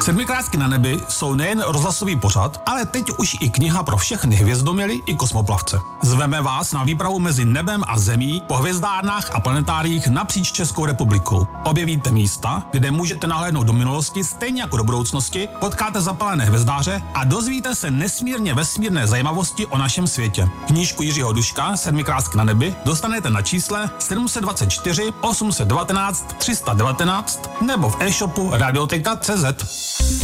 Sedmikrásky na nebi jsou nejen rozhlasový pořad, ale teď už i kniha pro všechny hvězdoměly i kosmoplavce. Zveme vás na výpravu mezi nebem a zemí po hvězdárnách a planetáriích napříč Českou republikou. Objevíte místa, kde můžete nahlédnout do minulosti stejně jako do budoucnosti, potkáte zapalené hvězdáře a dozvíte se nesmírně vesmírné zajímavosti o našem světě. Knížku Jiřího Duška Sedmikrásky na nebi dostanete na čísle 724 819 319 nebo v e-shopu Radioteka.cz.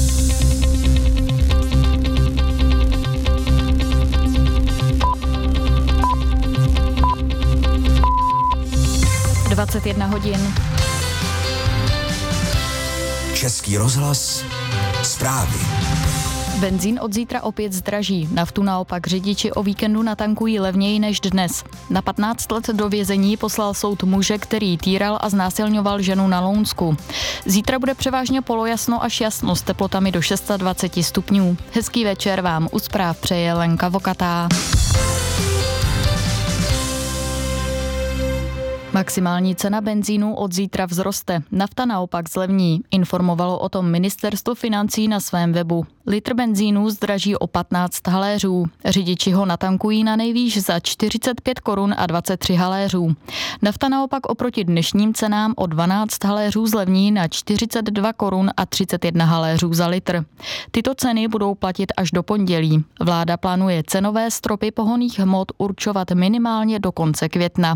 21 hodin. Český rozhlas, zprávy. Benzín od zítra opět zdraží. Naftu naopak řidiči o víkendu natankují levněji než dnes. Na 15 let do vězení poslal soud muže, který týral a znásilňoval ženu na Lounsku. Zítra bude převážně polojasno až jasno s teplotami do 26 stupňů. Hezký večer vám u zpráv přeje Lenka Vokatá. Maximální cena benzínu od zítra vzroste, nafta naopak zlevní, informovalo o tom ministerstvo financí na svém webu. Litr benzínu zdraží o 15 haléřů. Řidiči ho natankují na nejvýš za 45 korun a 23 haléřů. Nafta naopak oproti dnešním cenám o 12 haléřů zlevní na 42 korun a 31 haléřů za litr. Tyto ceny budou platit až do pondělí. Vláda plánuje cenové stropy pohonných hmot určovat minimálně do konce května.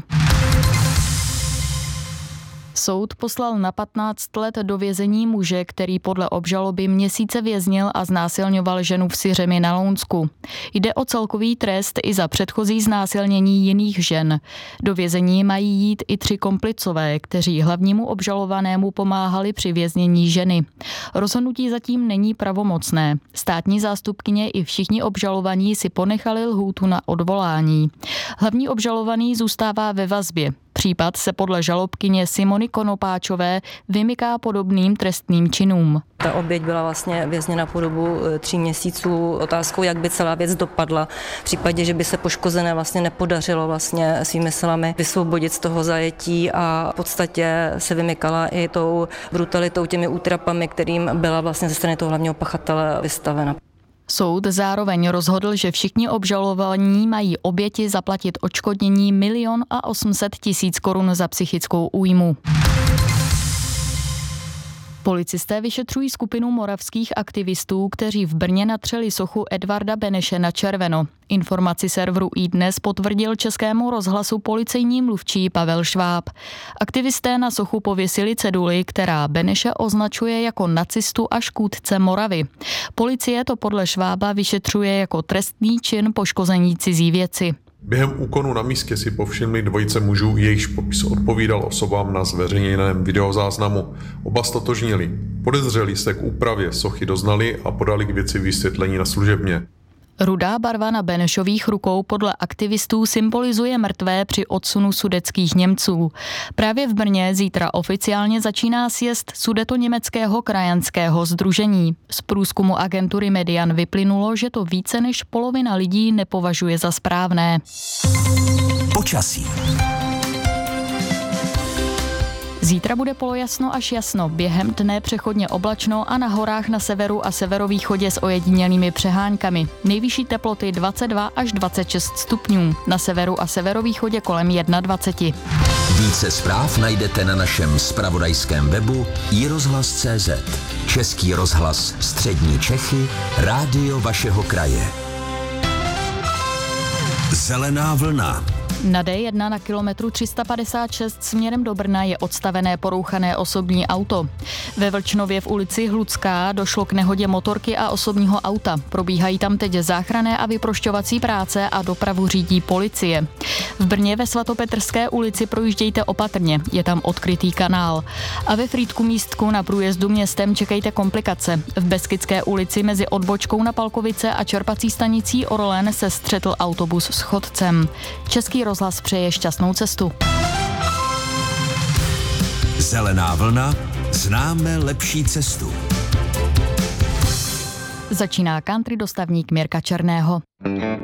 Soud poslal na 15 let do vězení muže, který podle obžaloby měsíce věznil a znásilňoval ženu v Syřemi na Lounsku. Jde o celkový trest i za předchozí znásilnění jiných žen. Do vězení mají jít i 3 komplicové, kteří hlavnímu obžalovanému pomáhali při věznění ženy. Rozhodnutí zatím není pravomocné. Státní zástupkyně i všichni obžalovaní si ponechali lhůtu na odvolání. Hlavní obžalovaný zůstává ve vazbě. Případ se podle žalobkyně Simony Konopáčové vymyká podobným trestným činům. Ta oběť byla vlastně vězněna po dobu 3 měsíců. Otázkou, jak by celá věc dopadla v případě, že by se poškozené vlastně nepodařilo vlastně svými silami vysvobodit z toho zajetí a v podstatě se vymykala i tou brutalitou, těmi útrapami, kterým byla vlastně ze strany toho hlavního pachatele vystavena. Soud zároveň rozhodl, že všichni obžalovaní mají oběti zaplatit odškodnění 1 800 000 korun za psychickou újmu. Policisté vyšetřují skupinu moravských aktivistů, kteří v Brně natřeli sochu Edvarda Beneše na červeno. Informaci serveru iDnes potvrdil Českému rozhlasu policejní mluvčí Pavel Šváb. Aktivisté na sochu pověsili ceduli, která Beneše označuje jako nacistu a škůdce Moravy. Policie to podle Švába vyšetřuje jako trestný čin poškození cizí věci. Během úkonu na místě si povšimli dvojice mužů, jejichž popis odpovídal osobám na zveřejněném videozáznamu. Oba ztotožnili. Podezřelí se k úpravě sochy doznali a podali k věci vysvětlení na služebně. Rudá barva na Benešových rukou podle aktivistů symbolizuje mrtvé při odsunu sudetských Němců. Právě v Brně zítra oficiálně začíná sjezd Sudetoněmeckého krajanského sdružení. Z průzkumu agentury Median vyplynulo, že to více než polovina lidí nepovažuje za správné. Počasí. Zítra bude polojasno až jasno, během dne přechodně oblačno a na horách na severu a severovýchodě s ojedinělými přeháňkami. Nejvyšší teploty 22 až 26 stupňů, na severu a severovýchodě kolem 21. Více zpráv najdete na našem zpravodajském webu iRozhlas.cz. Český rozhlas Střední Čechy, rádio vašeho kraje. Zelená vlna. Na D1 na kilometru 356 směrem do Brna je odstavené porouchané osobní auto. Ve Vlčnově v ulici Hludská došlo k nehodě motorky a osobního auta. Probíhají tam teď záchranné a vyprošťovací práce a dopravu řídí policie. V Brně ve Svatopetrské ulici projíždějte opatrně, je tam odkrytý kanál. A ve Frýdku Místku na průjezdu městem čekejte komplikace. V Beskydské ulici mezi odbočkou na Palkovice a čerpací stanicí Orlen se střetl autobus s chodcem. Český rozhlas přeje šťastnou cestu. Zelená vlna, známe lepší cestu. Začíná country dostavník Mirka Černého.